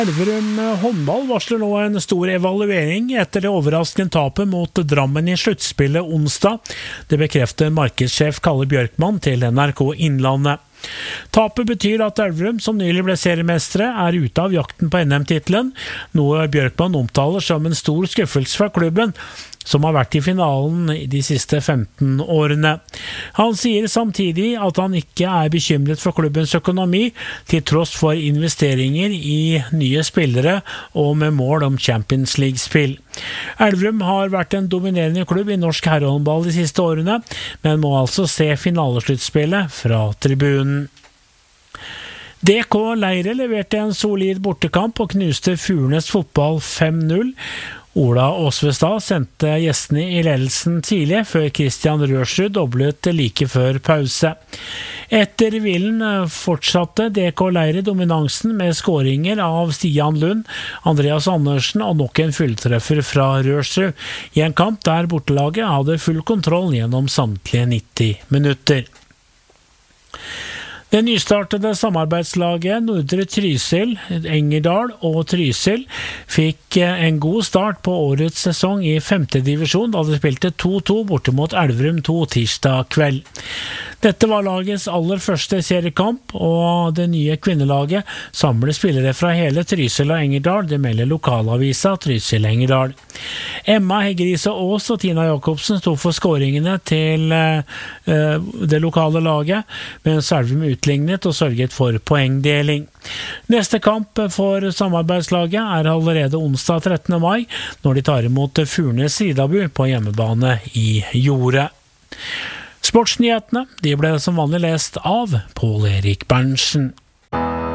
Elverum håndball varsler nå en stor evaluering etter det overraskende tapet mot Drammen i sluttspillet onsdag. Det bekrefter markedssjef Kalle Bjørkman til NRK Innlandet. Tapet betyr at Elverum, som nylig ble seriemestere, er ute av jakten på NM-titelen, noe Bjørkman omtaler som en stor skuffelse for klubben, som har vært i finalen de siste 15 årene. Han sier samtidig at han ikke er bekymret for klubbens økonomi, til tross for investeringer i nye spillere og med mål om Champions League-spill. Elverum har vært en dominerende klubb i norsk herrehåndball de siste årene, men må altså se finalesluttspillet fra tribunen. DK Leire leverte en solid bortekamp og knuste Furnes fotball 5-0. Ola Åsvestad sendte gjestene i ledelsen tidlig, før Christian Rørsrud doblet like før pause. Etter hvilen fortsatte DK Leire dominansen med skåringer av Stian Lund, Andreas Andersen og nok en fulltreffer fra Rørsrud, i en kamp der bortelaget hadde full kontroll gjennom samtlige 90 minutter. Det nystartede samarbeidslaget Nordre Trysil, Engerdal og Trysil fikk en god start på årets sesong i 5. divisjon da de spilte 2-2 borte mot Elverum 2 tirsdag kveld. Dette var lagets aller første seriekamp, og det nye kvinnelaget samler spillere fra hele Trysil og Engerdal, det melder lokalavisa Trysil Engerdal. Emma Heggerise Aas og Tina Jakobsen stod for skåringene til det lokale laget, mens Elverum utlignet og sørget for poengdeling. Neste kamp for samarbeidslaget er allerede onsdag 13. mai, når de tar imot Furnes Ridabu på hjemmebane i Jordet. Sportsnyhetene de ble som vanlig lest av Pål Erik Berntsen.